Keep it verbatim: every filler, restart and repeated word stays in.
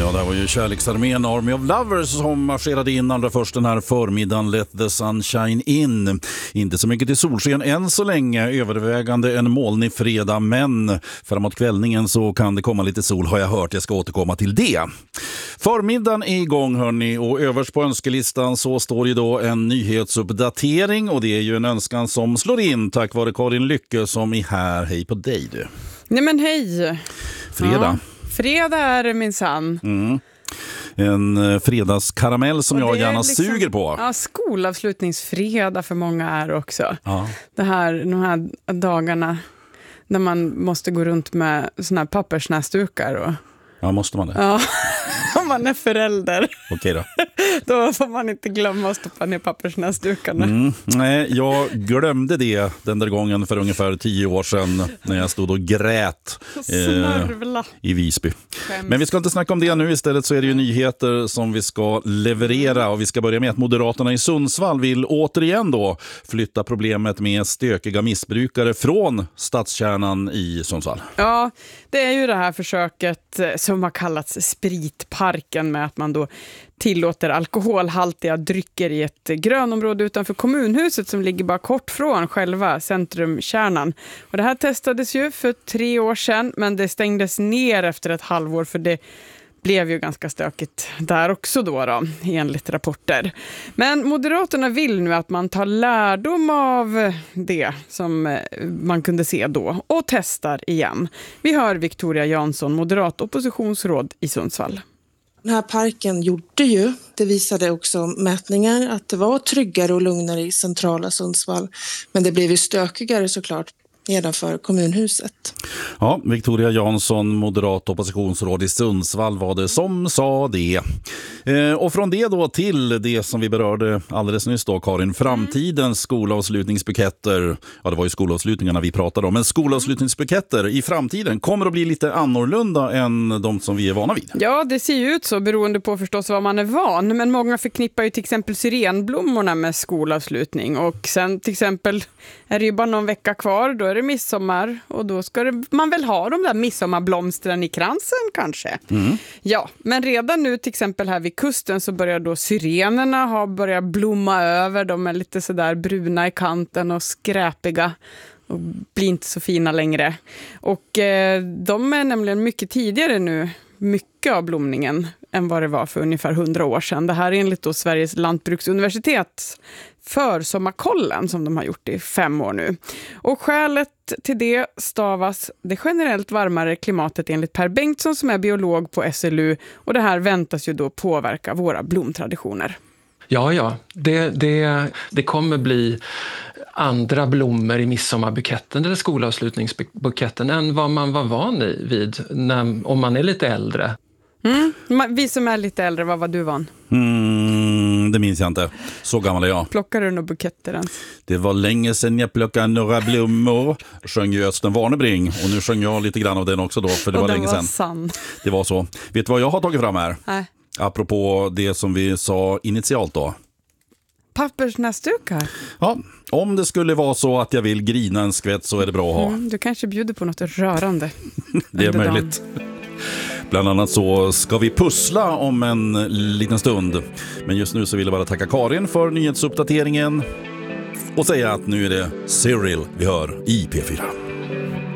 Ja, det var ju Kärleksarmén Army of Lovers som marscherade in allra först den här förmiddagen. Let the sunshine in. Inte så mycket till solsken än så länge, övervägande en molnig fredag, men framåt kvällningen så kan det komma lite sol, har jag hört. Jag ska återkomma till det. Förmiddagen är igång, hörni, och överst på önskelistan så står ju då en nyhetsuppdatering, och det är ju en önskan som slår in tack vare Karin Lycke som är här. Hej på dig, du. Nej men hej. Fredag. Ja. Fredag är det minsann. Mm. En fredagskaramell som jag gärna liksom suger på. Ja, skolavslutningsfredag för många är också. Ja. Det här, de här dagarna när man måste gå runt med såna här pappersnäsdukar. Och... Ja, måste man det? Ja, om man är förälder. Okej då. Då får man inte glömma att stoppa ner pappersnäsdukarna. Mm, nej, jag glömde det den där gången för ungefär tio år sedan när jag stod och grät eh, i Visby. Skäms. Men vi ska inte snacka om det nu, istället så är det ju nyheter som vi ska leverera, och vi ska börja med att Moderaterna i Sundsvall vill återigen då flytta problemet med stökiga missbrukare från stadskärnan i Sundsvall. Ja, det är ju det här försöket som har kallats spritparken, med att man då tillåter alkoholhaltiga drycker i ett grönområde utanför kommunhuset som ligger bara kort från själva centrumkärnan. Och det här testades ju för tre år sedan, men det stängdes ner efter ett halvår, för det blev ju ganska stökigt där också då, då enligt rapporter. Men Moderaterna vill nu att man tar lärdom av det som man kunde se då och testar igen. Vi hör Victoria Jansson, moderat oppositionsråd i Sundsvall. Den här parken gjorde ju, det visade också mätningar, att det var tryggare och lugnare i centrala Sundsvall. Men det blev ju stökigare såklart nedanför kommunhuset. Ja, Victoria Jansson, moderat oppositionsråd i Sundsvall, var det som sa det. Eh, och från det då till det som vi berörde alldeles nyss då, Karin, framtidens skolavslutningsbuketter. Ja, det var ju skolavslutningarna vi pratade om, men skolavslutningsbuketter i framtiden kommer att bli lite annorlunda än de som vi är vana vid. Ja, det ser ju ut så, beroende på förstås vad man är van, men många förknippar ju till exempel syrenblommorna med skolavslutning, och sen till exempel är det ju bara någon vecka kvar, då är det midsommar, och då ska det, man väl ha de där midsommarblomstren i kransen kanske. Mm. Ja, men redan nu till exempel här vid kusten så börjar då syrenerna ha börjat blomma över. De är lite sådär bruna i kanten och skräpiga och blir inte så fina längre. Och eh, de är nämligen mycket tidigare nu, mycket av blomningen, än vad det var för ungefär hundra år sedan. Det här är enligt då Sveriges lantbruksuniversitet för sommarkollen som de har gjort i fem år nu. Och skälet till det stavas det generellt varmare klimatet enligt Per Bengtsson som är biolog på S L U, och det här väntas ju då påverka våra blomtraditioner. Ja, ja. Det, det, det kommer bli andra blommor i midsommarbuketten eller skolavslutningsbuketten än vad man var van vid när, om man är lite äldre. Mm. Vi som är lite äldre, vad var du van? Mm, det minns jag inte. Så gammal är jag. Plockar du några buketter ens? Det var länge sedan jag plockade några blommor. Sjöng ju Östen Warnerbring. Och nu sjöng jag lite grann av den också då, för det och var den länge var sedan. Sann. Det var så. Vet du vad jag har tagit fram här? Nej. Apropå det som vi sa initialt då. Pappersnäsdukar? Ja, om det skulle vara så att jag vill grina en skvätt så är det bra att ha. Mm, du kanske bjuder på något rörande. Det är möjligt. Bland annat så ska vi pussla om en liten stund. Men just nu så vill jag bara tacka Karin för nyhetsuppdateringen och säga att nu är det Cyril vi hör i P fyra.